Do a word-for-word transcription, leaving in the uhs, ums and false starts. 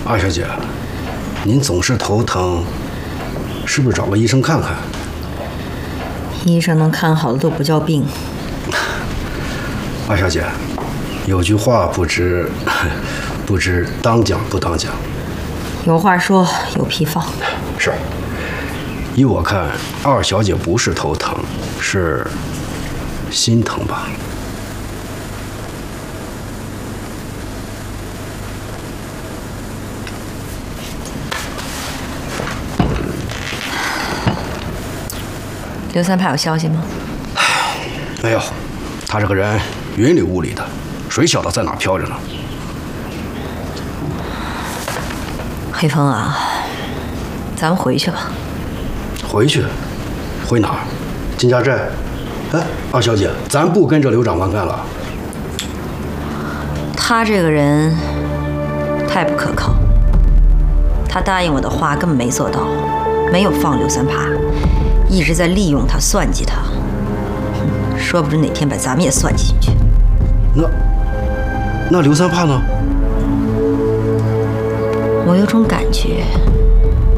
二小姐，您总是头疼，是不是找个医生看看？ 医生能看好的都不叫病。 二小姐，有句话不知不知当讲不当讲。 有话说，有屁放。 是。依我看，二小姐不是头疼，是心疼吧？ 刘三怕有消息吗？ 没有，他这个人云里雾里的，谁晓得在哪飘着呢？ 黑风啊，咱们回去吧。 回去？回哪儿？金家寨？哎，二小姐，咱不跟着刘长官干了。 他这个人太不可靠，他答应我的话根本没做到，没有放刘三怕，一直在利用他、算计他。说不准哪天把咱们也算计进去。 那那刘三怕呢？ 我有种感觉，